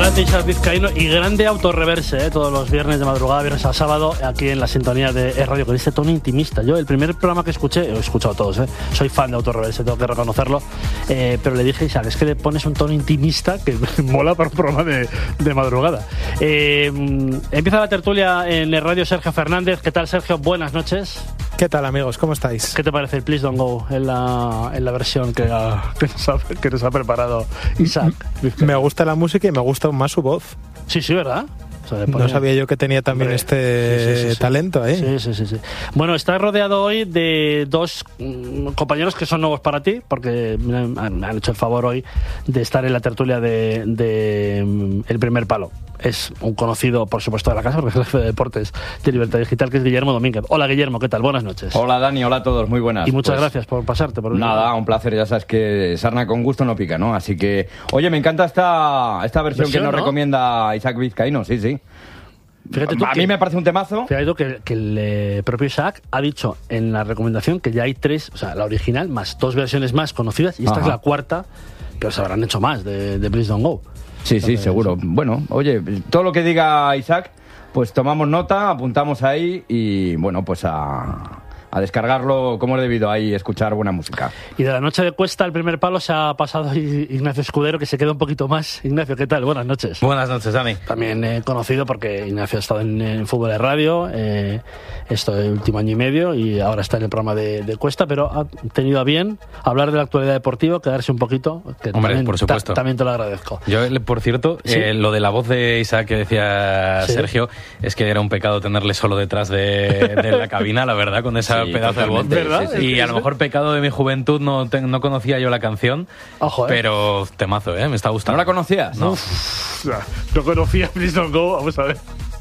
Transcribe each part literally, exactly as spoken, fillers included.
Grande Isaac Vizcaíno y grande Autorreverse, ¿eh? Todos los viernes de madrugada, viernes a sábado, aquí en la sintonía de E Radio, con este tono intimista. Yo, el primer programa que escuché, he escuchado todos, ¿eh? Soy fan de Autorreverse, tengo que reconocerlo, eh, pero le dije a Isaac, es que le pones un tono intimista que mola para un programa de, de madrugada. Eh, empieza la tertulia en E Radio, Sergio Fernández. ¿Qué tal, Sergio? Buenas noches. ¿Qué tal, amigos? ¿Cómo estáis? ¿Qué te parece el Please Don't Go en la, en la versión que, ha, que, nos ha, que nos ha preparado Isaac? Me gusta la música y me gusta aún más su voz. Sí, sí, ¿verdad? O sea, no sabía yo que tenía también Hombre, este sí, sí, sí, talento ahí. Sí, sí, sí, sí. Bueno, está rodeado hoy de dos mm, compañeros que son nuevos para ti, porque me han, me han hecho el favor hoy de estar en la tertulia de, de mm, El Primer Palo. Es un conocido, por supuesto, de la casa, porque es el jefe de deportes de Libertad Digital, que es Guillermo Domínguez. Hola, Guillermo, ¿qué tal? Buenas noches. Hola, Dani, hola a todos, muy buenas. Y muchas pues, gracias por pasarte. Por nada, un placer, ya sabes que sarna con gusto no pica, ¿no? Así que, oye, me encanta esta, esta versión, versión que nos ¿no? recomienda Isaac Vizcaíno, sí, sí. Fíjate tú a que, mí me parece un temazo. Fíjate tú que, que el eh, propio Isaac ha dicho en la recomendación que ya hay tres, o sea, la original más dos versiones más conocidas, y esta Ajá. es la cuarta, pero se habrán hecho más de, de Please Don't Go. Sí, sí, seguro. Bueno, oye, todo lo que diga Isaac, pues tomamos nota, apuntamos ahí y, bueno, pues a... a descargarlo como es debido ahí, escuchar buena música. Y de la noche de Cuesta, el primer palo, se ha pasado Ignacio Escudero, que se queda un poquito más. Ignacio, ¿qué tal? Buenas noches. Buenas noches, Dani. También eh, conocido porque Ignacio ha estado en, en Fútbol de Radio, eh, esto el último año y medio, y ahora está en el programa de, de Cuesta, pero ha tenido a bien hablar de la actualidad deportiva, quedarse un poquito. Que Hombre, también, por supuesto. Ta, también te lo agradezco. Yo, por cierto, ¿Sí? eh, lo de la voz de Isaac que decía ¿Sí? Sergio, es que era un pecado tenerle solo detrás de, de la cabina, la verdad, con esa sí, pedazo de voz. ¿Verdad? Sí, sí. Y a lo mejor pecado de mi juventud, no, te, no conocía yo la canción. Ojo, ¿eh? Pero temazo, ¿eh? Me está gustando. ¿No la conocías? No. Uf, no conocía Please Don't Go. Vamos a ver.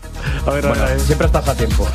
A ver, bueno, a ver. Siempre estás a tiempo.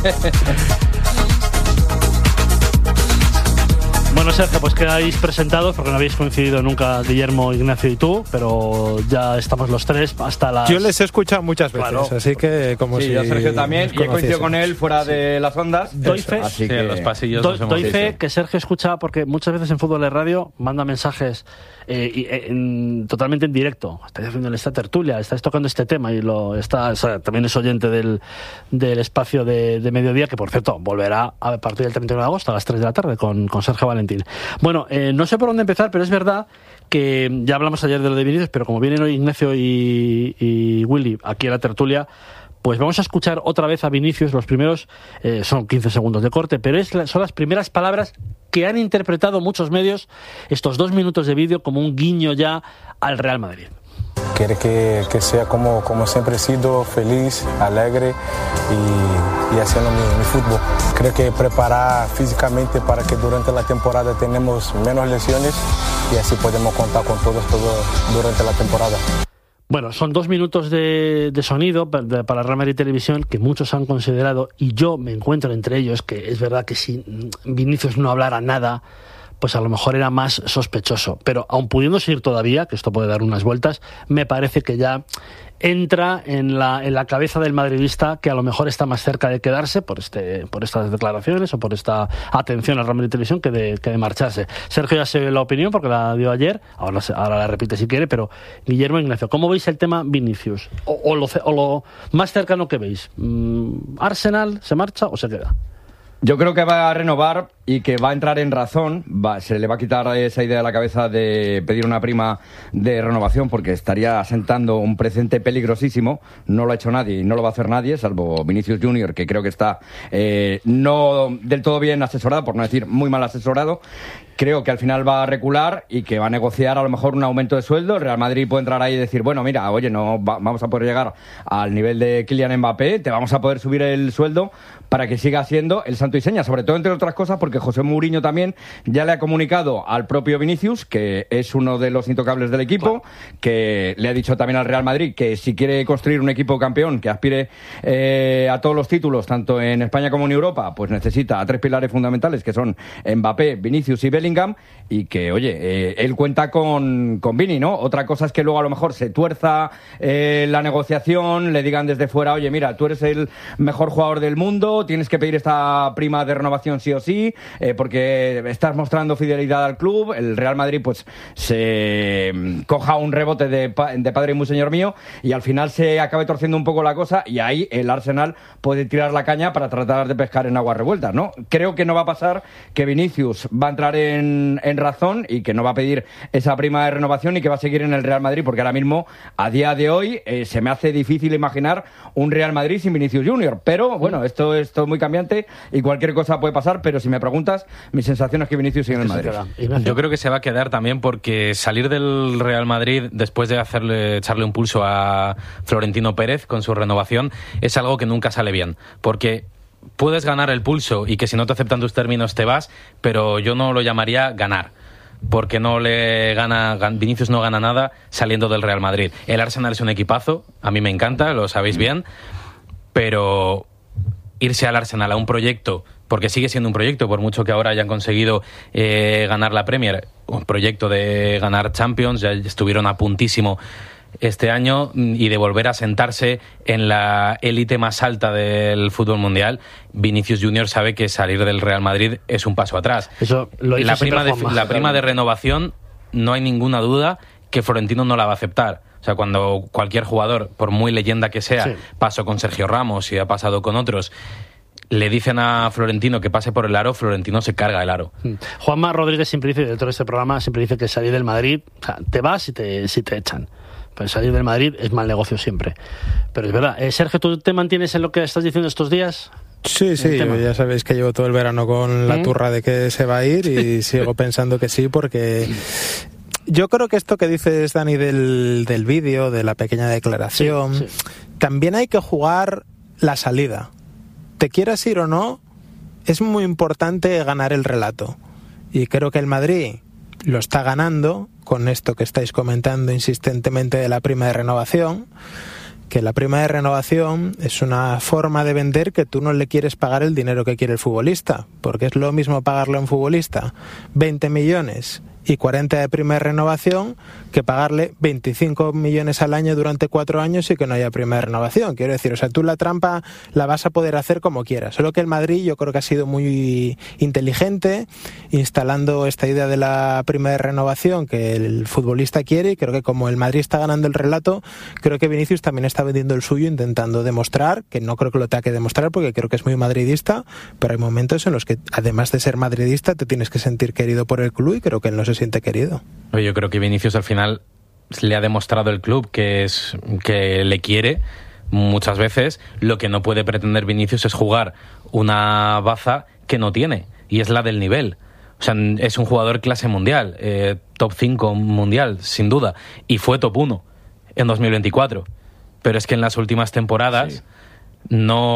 Bueno, Sergio, pues quedáis presentados porque no habéis coincidido nunca Guillermo, Ignacio y tú, pero ya estamos los tres hasta las... Yo les he escuchado muchas veces, claro. Así que como sí, si... yo Sergio también, y he coincidido con él fuera sí. de las ondas. Doy fe, así sí, que... en los pasillos doy, nos hemos doy fe sí. que Sergio escucha, porque muchas veces en Fútbol de Radio manda mensajes eh, y, eh, en, totalmente en directo. Estáis haciendo esta tertulia, estáis tocando este tema y lo está, o sea, también es oyente del, del espacio de, de mediodía, que por cierto volverá a partir del treinta y uno de agosto a las tres de la tarde con, con Sergio Valentín. Bueno, Eh, no sé por dónde empezar, pero es verdad que ya hablamos ayer de lo de Vinicius, pero como vienen hoy Ignacio y, y Willy aquí a la tertulia, pues vamos a escuchar otra vez a Vinicius. Los primeros eh, son quince segundos de corte, pero es la, son las primeras palabras que han interpretado muchos medios estos dos minutos de vídeo como un guiño ya al Real Madrid. Quiere que, que sea como, como siempre he sido, feliz, alegre y, y haciendo mi, mi fútbol. Creo que preparar físicamente para que durante la temporada tenemos menos lesiones y así podemos contar con todos todo durante la temporada. Bueno, son dos minutos de, de sonido para, para Real Madrid Televisión que muchos han considerado, y yo me encuentro entre ellos, que es verdad que si Vinicius no hablara nada, pues a lo mejor era más sospechoso. Pero aun pudiendo seguir todavía, que esto puede dar unas vueltas, me parece que ya entra en la, en la cabeza del madridista que a lo mejor está más cerca de quedarse por este por estas declaraciones o por esta atención al Real Madrid Televisión que de, que de marcharse. Sergio ya se la opinión porque la dio ayer, ahora, ahora la repite si quiere, pero Guillermo, Ignacio, ¿cómo veis el tema Vinicius? O, o, lo, o lo más cercano que veis. ¿Arsenal se marcha o se queda? Yo creo que va a renovar y que va a entrar en razón, va, se le va a quitar esa idea de la cabeza de pedir una prima de renovación porque estaría asentando un precedente peligrosísimo. No lo ha hecho nadie y no lo va a hacer nadie, salvo Vinicius Junior, que creo que está eh, no del todo bien asesorado, por no decir muy mal asesorado. Creo que al final va a recular y que va a negociar a lo mejor un aumento de sueldo. El Real Madrid puede entrar ahí y decir, bueno, mira, oye, no va, vamos a poder llegar al nivel de Kylian Mbappé, te vamos a poder subir el sueldo para que siga siendo el santo y seña, sobre todo entre otras cosas porque José Mourinho también ya le ha comunicado al propio Vinicius que es uno de los intocables del equipo, claro. que le ha dicho también al Real Madrid que si quiere construir un equipo campeón que aspire eh, a todos los títulos, tanto en España como en Europa, pues necesita a tres pilares fundamentales que son Mbappé, Vinicius y Bellingham, y que, oye, eh, él cuenta con, con Vini, ¿no? Otra cosa es que luego a lo mejor se tuerza eh, la negociación, le digan desde fuera, oye, mira, tú eres el mejor jugador del mundo, tienes que pedir esta prima de renovación sí o sí, eh, porque estás mostrando fidelidad al club, el Real Madrid pues se coja un rebote de, pa de padre y muy señor mío y al final se acabe torciendo un poco la cosa y ahí el Arsenal puede tirar la caña para tratar de pescar en aguas revueltas, ¿no? Creo que no va a pasar, que Vinicius va a entrar en, en razón y que no va a pedir esa prima de renovación y que va a seguir en el Real Madrid, porque ahora mismo, a día de hoy, eh, se me hace difícil imaginar un Real Madrid sin Vinicius Junior, pero bueno, esto, esto es muy cambiante y cualquier cosa puede pasar, pero si me preguntas, mi sensación es que Vinicius sigue en el Madrid. Yo creo que se va a quedar también porque salir del Real Madrid después de hacerle echarle un pulso a Florentino Pérez con su renovación es algo que nunca sale bien, porque puedes ganar el pulso y que si no te aceptan tus términos te vas, pero yo no lo llamaría ganar, porque no le gana, Vinicius no gana nada saliendo del Real Madrid. El Arsenal es un equipazo, a mí me encanta, lo sabéis bien, pero irse al Arsenal a un proyecto, porque sigue siendo un proyecto, por mucho que ahora hayan conseguido eh, ganar la Premier, un proyecto de ganar Champions, ya estuvieron a puntísimo este año, y de volver a sentarse en la élite más alta del fútbol mundial. Vinicius Junior sabe que salir del Real Madrid es un paso atrás. Eso lo la prima de, la prima de renovación, no hay ninguna duda que Florentino no la va a aceptar. O sea, cuando cualquier jugador, por muy leyenda que sea, sí. pasó con Sergio Ramos y ha pasado con otros, le dicen a Florentino que pase por el aro, Florentino se carga el aro. Juanma Rodríguez siempre dice, dentro de este programa, siempre dice que salir del Madrid, o sea, te vas y te, si te echan. Pues salir del Madrid es mal negocio siempre. Pero es verdad. Eh, Sergio, ¿tú te mantienes en lo que estás diciendo estos días? Sí, sí, ya sabéis que llevo todo el verano con la turra de que se va a ir y sigo pensando que sí, porque yo creo que esto que dices, Dani, del, del vídeo, de la pequeña declaración, sí, sí. también hay que jugar la salida. Te quieras ir o no, es muy importante ganar el relato. Y creo que el Madrid lo está ganando con esto que estáis comentando insistentemente de la prima de renovación, que la prima de renovación es una forma de vender que tú no le quieres pagar el dinero que quiere el futbolista, porque es lo mismo pagarle a un futbolista veinte millones y cuarenta de prima de renovación que pagarle veinticinco millones al año durante cuatro años y que no haya prima de renovación. Quiero decir, o sea, tú la trampa la vas a poder hacer como quieras. Solo que el Madrid yo creo que ha sido muy inteligente instalando esta idea de la prima de renovación que el futbolista quiere, y creo que como el Madrid está ganando el relato, creo que Vinicius también está vendiendo el suyo, intentando demostrar, que no creo que lo tenga que demostrar porque creo que es muy madridista, pero hay momentos en los que además de ser madridista te tienes que sentir querido por el club y creo que él no se siente querido. Yo creo que Vinicius al final le ha demostrado el club que es que le quiere muchas veces. Lo que no puede pretender Vinicius es jugar una baza que no tiene, y es la del nivel. O sea, es un jugador clase mundial, eh, top cinco mundial, sin duda, y fue top uno en dos mil veinticuatro. Pero es que en las últimas temporadas sí. no